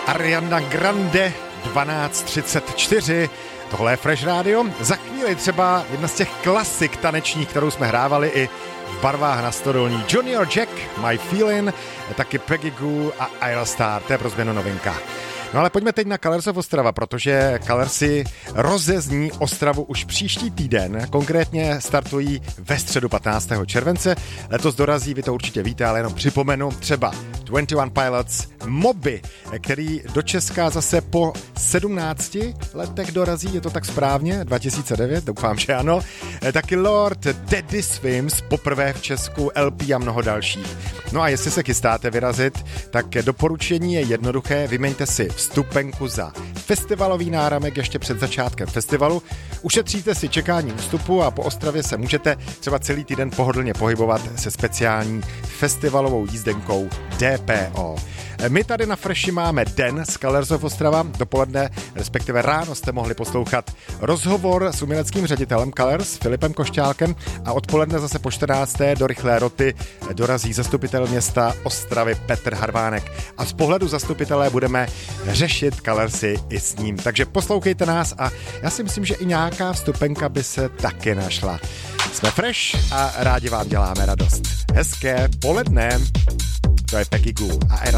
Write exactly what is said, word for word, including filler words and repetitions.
Ariana Grande, dvanáct třicet čtyři. Tohle je Fresh Radio. Za chvíli třeba jedna z těch klasik tanečních, kterou jsme hrávali i v barvách na stodolní. Junior Jack, My Feeling, taky Peggy Gou a Ayra Starr. To je pro změnu novinka. No ale pojďme teď na Colors of Ostrava, protože Colorsy rozezní Ostravu už příští týden. Konkrétně startují ve středu patnáctého července. Letos dorazí, vy to určitě víte, ale jenom připomenu, třeba dvacet jedna Pilots, Moby, který do Česka zase po sedmnácti letech dorazí, je to tak správně, dva tisíce devět, doufám, že ano. Taky Lord, Daddy Swims, poprvé v Česku, L P a mnoho dalších. No a jestli se chystáte vyrazit, tak doporučení je jednoduché, vyměňte si vstupenku za festivalový náramek ještě před začátkem festivalu. Ušetříte si čekání vstupu a po Ostravě se můžete třeba celý týden pohodlně pohybovat se speciální festivalovou jízdenkou D P O. My tady na Freshi máme den z Colors of Ostrava. Dopoledne, respektive ráno jste mohli poslouchat rozhovor s uměleckým ředitelem Colors Filipem Košťálkem a odpoledne zase po čtrnácté do rychlé roty dorazí zastupitel města Ostravy Petr Harvánek. A z pohledu zastupitele budeme řešit Colorsy i s ním. Takže poslouchejte nás a já si myslím, že i nějaká vstupenka by se taky našla. Jsme Fresh a rádi vám děláme radost. Hezké poledne. To je Peggy Gou a